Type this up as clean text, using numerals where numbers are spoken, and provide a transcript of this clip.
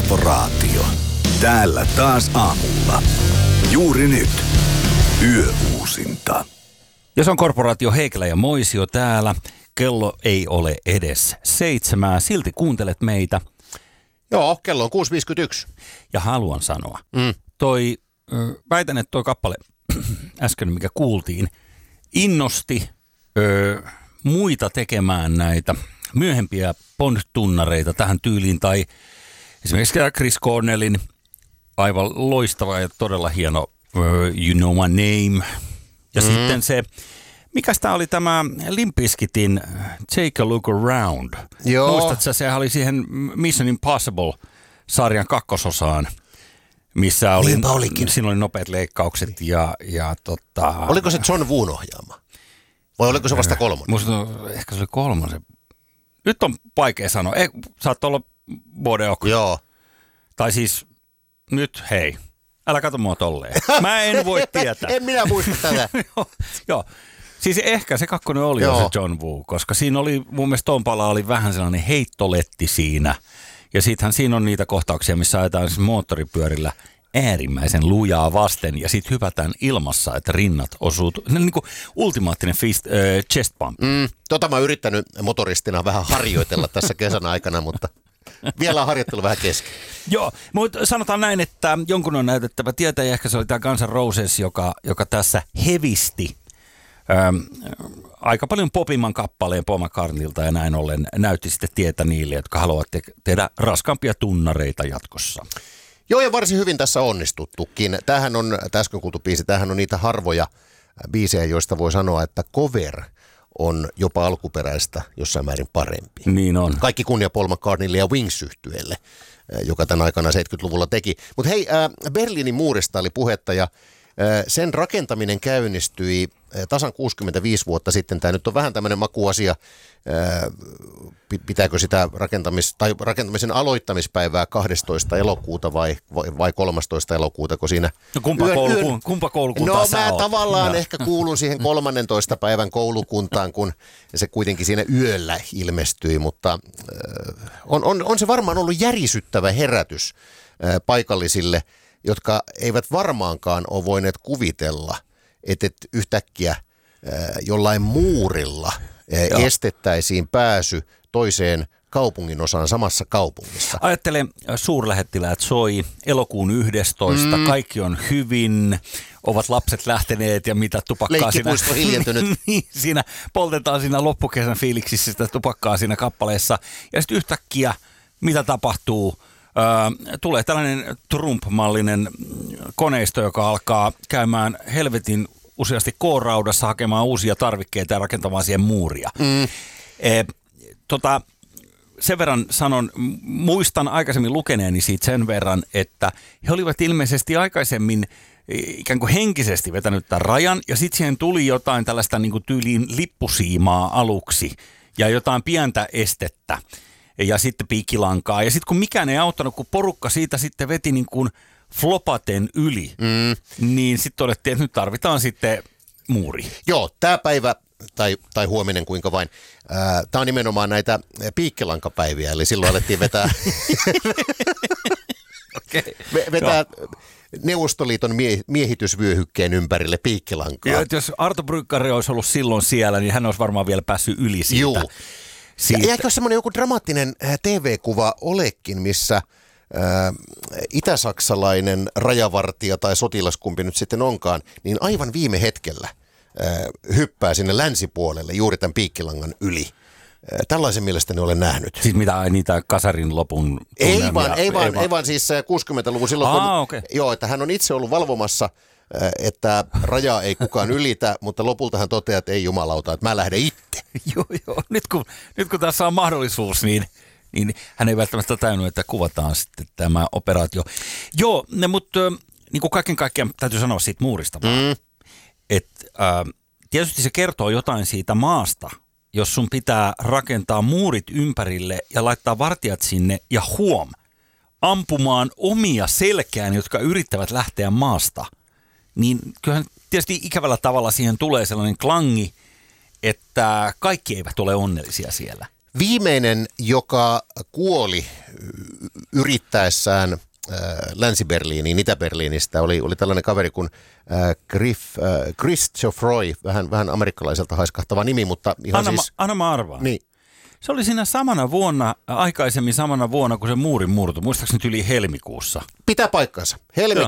Korporaatio. Täällä taas aamulla. Juuri nyt. Yöuusinta. Ja se on Korporaatio Heikelä ja Moisio täällä. Kello ei ole edes 7. Silti kuuntelet meitä. Joo, kello on 6.51. Ja haluan sanoa. Väitän, että toi kappale äsken, mikä kuultiin, innosti muita tekemään näitä myöhempiä Bond-tunnareita tähän tyyliin. Tai esimerkiksi Chris Cornellin aivan loistava ja todella hieno You Know My Name. Ja sitten se, mikäs tää oli tämä Limp Bizkitin Take a Look Around. Joo. Muistatko, sehän oli siihen Mission Impossible-sarjan kakkososaan, missä oli, siinä oli nopeat leikkaukset ja Oliko se John Woon ohjaama? Vai oliko se vasta kolmonen? Musta ehkä se oli kolmonen. Nyt on vaikea sanoa. Saattaa olla Bodeok. Joo. Tai siis nyt hei. Älä kato mua tolleen. Mä en voi tietää. En minä muista tätä. Joo. Siis ehkä se kakkonen oli jo se John Woo, koska siinä oli, mun mielestä ton pala oli vähän sellainen heittoletti siinä. Ja sittenhän siinä on niitä kohtauksia, missä ajetaan siis moottoripyörillä äärimmäisen lujaa vasten ja sitten hypätään ilmassa, että rinnat osuu. Niin kuin ultimaattinen chest pump. Mä oon yrittänyt motoristina vähän harjoitella tässä kesän aikana, mutta vielä on harjoittelu vähän kesken. Joo, mutta sanotaan näin, että jonkun on näytettävä tietä, ja ehkä se oli tämä Guns N' Roses, joka tässä hevisti aika paljon popimman kappaleen Paul McCartneylta, ja näin ollen näytti sitten tietä niille, jotka haluavat tehdä raskaampia tunnareita jatkossa. Joo, ja varsin hyvin tässä onnistuttukin. Tämähän on, äsken kuultu biisi, tämähän on niitä harvoja biisejä, joista voi sanoa, että cover on jopa alkuperäistä jossain määrin parempi. Niin on. Kaikki kunnia Paul McCartneylle ja Wings-yhtyeelle, joka tämän aikana 70-luvulla teki. Mutta hei, Berliinin muurista oli puhetta ja sen rakentaminen käynnistyi tasan 65 vuotta sitten. Tämä nyt on vähän tämmöinen makuasia. Pitääkö sitä rakentamisen aloittamispäivää 12. elokuuta vai 13. elokuuta, kun siinä... No kumpa koulukuntaa sä mä oot? tavallaan ehkä kuulun siihen 13. päivän koulukuntaan, kun se kuitenkin siinä yöllä ilmestyi, mutta on se varmaan ollut järisyttävä herätys paikallisille, jotka eivät varmaankaan ole voineet kuvitella, että yhtäkkiä jollain muurilla estettäisiin pääsy toiseen kaupungin osaan samassa kaupungissa. Ajattele, suurlähettiläät soi, elokuun 11, kaikki on hyvin, ovat lapset lähteneet ja mitä tupakkaa leikkipuisto hiljentynyt. Niin, siinä poltetaan siinä loppukesän fiiliksissä sitä tupakkaa siinä kappaleessa. Ja sitten yhtäkkiä, mitä tapahtuu? Tulee tällainen Trump-mallinen koneisto, joka alkaa käymään helvetin useasti K-raudassa hakemaan uusia tarvikkeita ja rakentamaan siihen muuria. Sen verran sanon, muistan aikaisemmin lukeneeni siitä sen verran, että he olivat ilmeisesti aikaisemmin ikään kuin henkisesti vetänyt tämän rajan ja sitten siihen tuli jotain tällaista niin kuin tyyliin lippusiimaa aluksi ja jotain pientä estettä. Ja sitten piikkilankaa. Ja sitten kun mikään ei auttanut, kun porukka siitä sitten veti niin kuin flopaten yli, niin sitten todettiin, että nyt tarvitaan sitten muuri. Joo, tämä päivä tai huominen kuinka vain, tämä on nimenomaan näitä piikkilankapäiviä, eli silloin alettiin vetää, vetää Neuvostoliiton miehitysvyöhykkeen ympärille piikkilankaa. Ja jos Arto Brykkari olisi ollut silloin siellä, niin hän olisi varmaan vielä päässyt yli siitä. Juu. Ja eikö semmoinen joku dramaattinen TV-kuva olekin, missä itäsaksalainen rajavartija tai sotilaskumpi nyt sitten onkaan, niin aivan viime hetkellä hyppää sinne länsipuolelle juuri tämän piikkilangan yli. Tällaisen mielestäni olen nähnyt. Siis mitä niitä Kasarin lopun tunnelmia? Ei vaan siis 60-luvun silloin, okay. Joo, että hän on itse ollut valvomassa, että raja ei kukaan ylitä, mutta lopulta hän toteaa, että ei jumalauta, että mä lähden itse. Joo. Nyt kun tässä on mahdollisuus, niin hän ei välttämättä tajunnut, että kuvataan sitten tämä operaatio. Joo, mutta niin kuin kaiken kaikkiaan täytyy sanoa siitä muurista vaan. Tietysti se kertoo jotain siitä maasta, jos sun pitää rakentaa muurit ympärille ja laittaa vartijat sinne ja ampumaan omia selkään, jotka yrittävät lähteä maasta. Niin kyllähän tietysti ikävällä tavalla siihen tulee sellainen klangi, että kaikki eivät ole onnellisia siellä. Viimeinen, joka kuoli yrittäessään Länsi-Berliiniin, Itä-Berliinistä oli tällainen kaveri kuin Chris Geoffroy, vähän amerikkalaiselta haiskahtava nimi, mutta ihan Anna mä arvaan. Niin. Se oli siinä aikaisemmin samana vuonna, kun se muuri murtui. Muistaakseni yli helmikuussa. Pitää paikkansa.